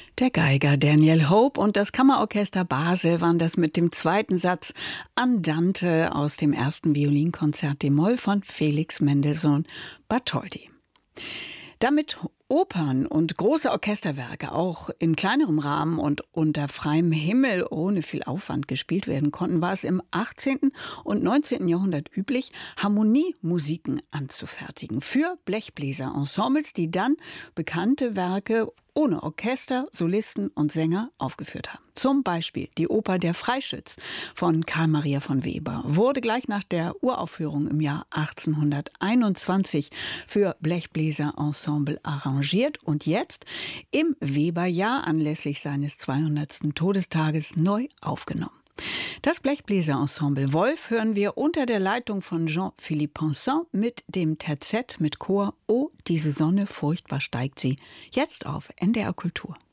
Der Geiger Daniel Hope und das Kammerorchester Basel waren das mit dem zweiten Satz Andante aus dem ersten Violinkonzert d-Moll von Felix Mendelssohn Bartholdy. Damit Opern und große Orchesterwerke auch in kleinerem Rahmen und unter freiem Himmel ohne viel Aufwand gespielt werden konnten, war es im 18. und 19. Jahrhundert üblich, Harmoniemusiken anzufertigen für Blechbläserensembles, die dann bekannte Werke ohne Orchester, Solisten und Sänger aufgeführt haben. Zum Beispiel die Oper Der Freischütz von Carl Maria von Weber wurde gleich nach der Uraufführung im Jahr 1821 für Blechbläserensemble arrangiert und jetzt im Weberjahr anlässlich seines 200. Todestages neu aufgenommen. Das Blechbläserensemble Wolf hören wir unter der Leitung von Jean-Philippe Pinson mit dem Terzett mit Chor Oh, diese Sonne, furchtbar steigt sie, jetzt auf NDR Kultur.